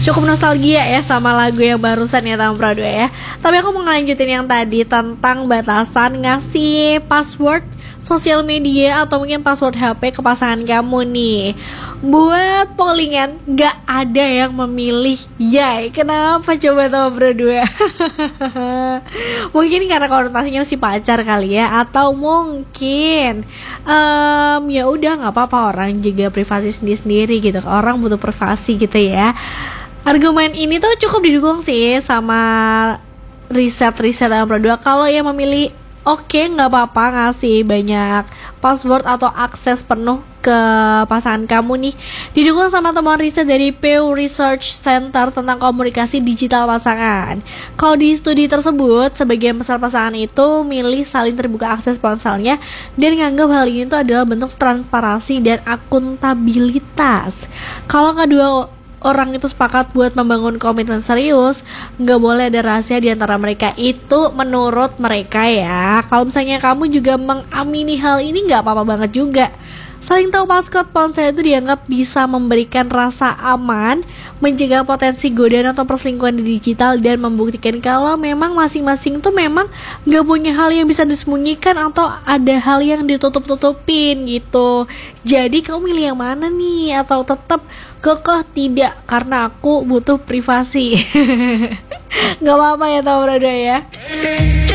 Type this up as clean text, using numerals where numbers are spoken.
cukup nostalgia ya sama lagu yang barusan ya Tamu Pro 2 ya. Tapi aku mau ngelanjutin yang tadi tentang batasan ngasih password sosial media atau mungkin password HP ke pasangan kamu nih. Buat pollingan, gak ada yang memilih yay. Kenapa coba Tamu Pro 2? Mungkin karena konotasinya masih pacar kali ya, atau mungkin ya udah nggak apa-apa, orang juga privasi sendiri gitu, orang butuh privasi gitu ya. Argumen ini tuh cukup didukung sih sama riset-riset Tamu Pro 2. Kalau yang memilih oke, nggak apa-apa ngasih banyak password atau akses penuh ke pasangan kamu nih, didukung sama temuan riset dari Pew Research Center tentang komunikasi digital pasangan. Kalau di studi tersebut, sebagian besar pasangan itu milih saling terbuka akses ponselnya dan nganggap hal ini itu adalah bentuk transparansi dan akuntabilitas. Kalau kedua orang itu sepakat buat membangun komitmen serius, nggak boleh ada rahasia di antara mereka. Itu menurut mereka ya. Kalau misalnya kamu juga mengamini hal ini, nggak apa-apa banget juga. Saling tahu password ponsel itu dianggap bisa memberikan rasa aman, mencegah potensi godaan atau perselingkuhan di digital, dan membuktikan kalau memang masing-masing tuh memang nggak punya hal yang bisa disembunyikan atau ada hal yang ditutup-tutupin gitu. Jadi kamu milih yang mana nih? Atau tetap kekeh tidak karena aku butuh privasi? Nggak apa-apa ya Tamu Pro 2 ya.